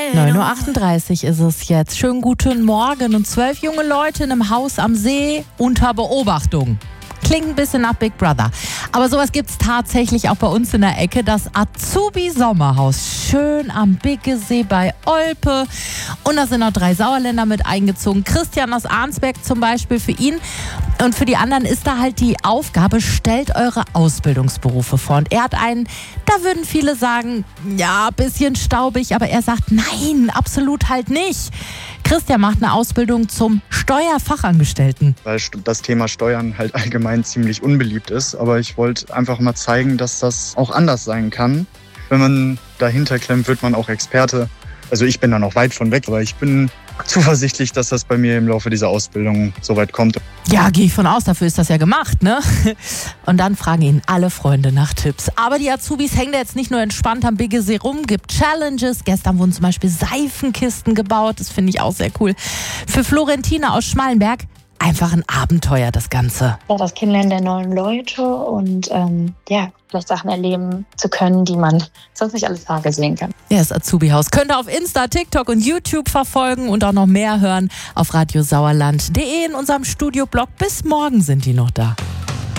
9:38 Uhr ist es jetzt. Schönen guten Morgen und 12 junge Leute in einem Haus am See unter Beobachtung. Klingt ein bisschen nach Big Brother. Aber sowas gibt es tatsächlich auch bei uns in der Ecke. Das Azubi-Sommerhaus. Schön am Biggesee bei Olpe. Und da sind noch 3 Sauerländer mit eingezogen. Christian aus Arnsberg zum Beispiel, für ihn. Und für die anderen ist da halt die Aufgabe, stellt eure Ausbildungsberufe vor. Und er hat einen, da würden viele sagen, ja, ein bisschen staubig. Aber er sagt, nein, absolut halt nicht. Christian macht eine Ausbildung zum Steuerfachangestellten. Weil das Thema Steuern halt allgemein ziemlich unbeliebt ist. Aber ich wollte einfach mal zeigen, dass das auch anders sein kann. Wenn man dahinter klemmt, wird man auch Experte. Also ich bin da noch weit von weg, aber ich bin zuversichtlich, dass das bei mir im Laufe dieser Ausbildung so weit kommt. Ja, gehe ich von aus, dafür ist das ja gemacht, ne? Und dann fragen ihn alle Freunde nach Tipps. Aber die Azubis hängen da jetzt nicht nur entspannt am Biggesee rum, gibt Challenges. Gestern wurden zum Beispiel Seifenkisten gebaut, das finde ich auch sehr cool. Für Florentina aus Schmalenberg einfach ein Abenteuer, das Ganze. Ja, das Kennenlernen der neuen Leute und vielleicht Sachen erleben zu können, die man sonst nicht alle Tage sehen kann. Ja, das Azubi-Haus könnt ihr auf Insta, TikTok und YouTube verfolgen und auch noch mehr hören auf radiosauerland.de in unserem Studioblog. Bis morgen sind die noch da.